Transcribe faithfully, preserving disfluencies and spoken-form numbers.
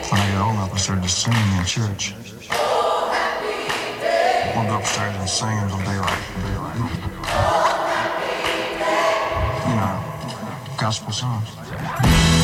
When I got old enough, I started just singing in church. We'll go upstairs and sing until daylight. daylight. You know, gospel songs.